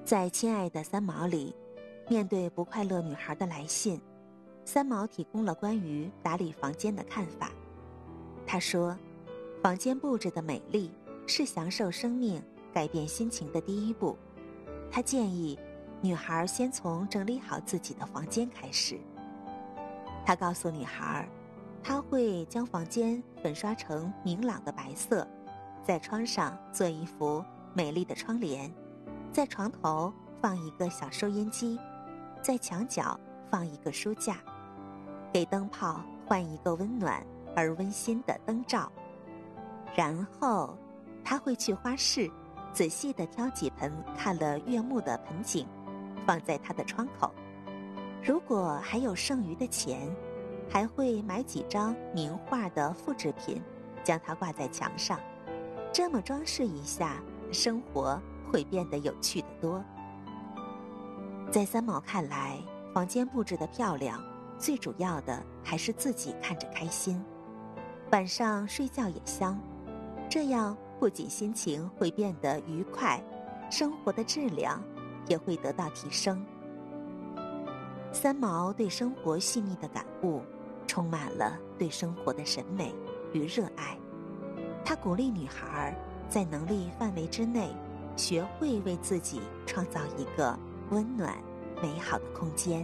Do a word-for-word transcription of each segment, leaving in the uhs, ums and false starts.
在《亲爱的三毛》里，面对不快乐女孩的来信，三毛提供了关于打理房间的看法。他说，房间布置的美丽是享受生命、改变心情的第一步。他建议女孩先从整理好自己的房间开始。他告诉女孩，他会将房间粉刷成明朗的白色，在窗上做一幅美丽的窗帘，在床头放一个小收音机，在墙角放一个书架，给灯泡换一个温暖而温馨的灯罩。然后他会去花市仔细地挑几盆看了悦目的盆景，放在他的窗口。如果还有剩余的钱，还会买几张名画的复制品，将它挂在墙上。这么装饰一下，生活会变得有趣得多。在三毛看来，房间布置的漂亮，最主要的还是自己看着开心。晚上睡觉也香，这样不仅心情会变得愉快，生活的质量也会得到提升。三毛对生活细腻的感悟，充满了对生活的审美与热爱。他鼓励女孩在能力范围之内，学会为自己创造一个温暖美好的空间。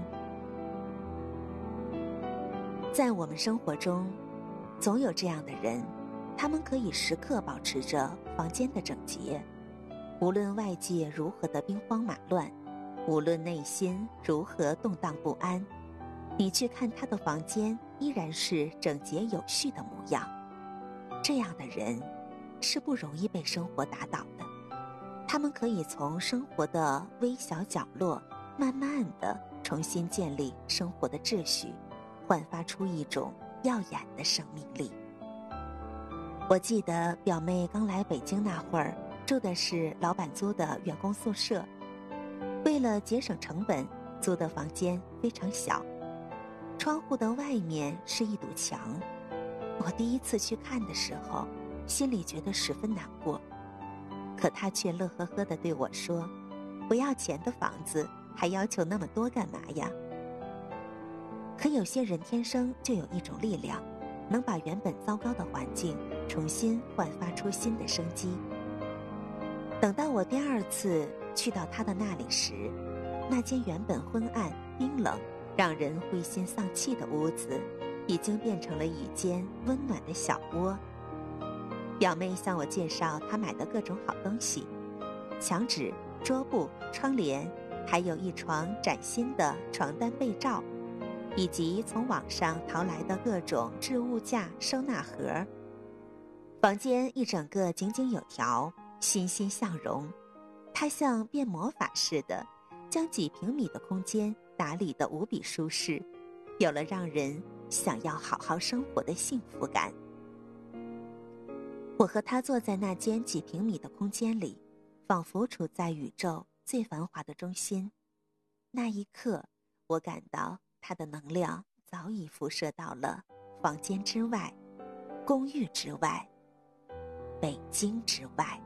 在我们生活中，总有这样的人，他们可以时刻保持着房间的整洁，无论外界如何的兵荒马乱，无论内心如何动荡不安，你去看他的房间依然是整洁有序的模样。这样的人是不容易被生活打倒的，他们可以从生活的微小角落慢慢地重新建立生活的秩序，焕发出一种耀眼的生命力。我记得表妹刚来北京那会儿，住的是老板租的员工宿舍，为了节省成本，租的房间非常小，窗户的外面是一堵墙。我第一次去看的时候，心里觉得十分难过，可她却乐呵呵地对我说，不要钱的房子还要求那么多干嘛呀？可有些人天生就有一种力量，能把原本糟糕的环境重新焕发出新的生机。等到我第二次去到他的那里时，那间原本昏暗冰冷让人灰心丧气的屋子，已经变成了一间温暖的小窝。表妹向我介绍她买的各种好东西，墙纸、桌布、窗帘，还有一床崭新的床单被罩，以及从网上淘来的各种置物架、收纳盒。房间一整个井井有条，欣欣向荣。她像变魔法似的，将几平米的空间打理得无比舒适，有了让人想要好好生活的幸福感。我和她坐在那间几平米的空间里，仿佛处在宇宙最繁华的中心。那一刻，我感到她的能量早已辐射到了房间之外，公寓之外，北京之外。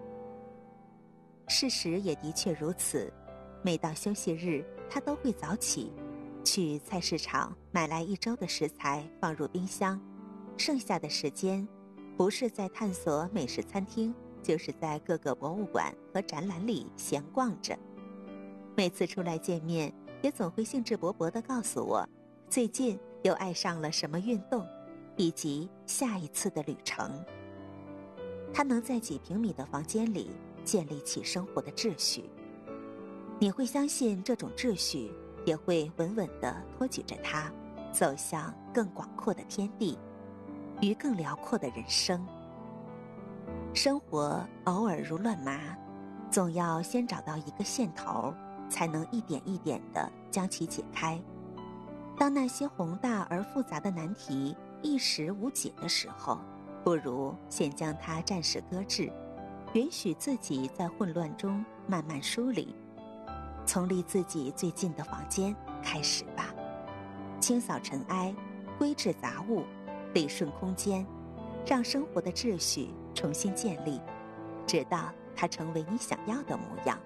事实也的确如此，每到休息日，她都会早起，去菜市场买来一周的食材放入冰箱，剩下的时间不是在探索美食餐厅，就是在各个博物馆和展览里闲逛着。每次出来见面，也总会兴致勃勃地告诉我，最近又爱上了什么运动，以及下一次的旅程。他能在几平米的房间里建立起生活的秩序，你会相信这种秩序也会稳稳地托举着他走向更广阔的天地与更辽阔的人生。生活偶尔如乱麻，总要先找到一个线头，才能一点一点地将其解开。当那些宏大而复杂的难题一时无解的时候，不如先将它暂时搁置，允许自己在混乱中慢慢梳理。从离自己最近的房间开始吧，清扫尘埃，归置杂物，理顺空间，让生活的秩序重新建立，直到它成为你想要的模样。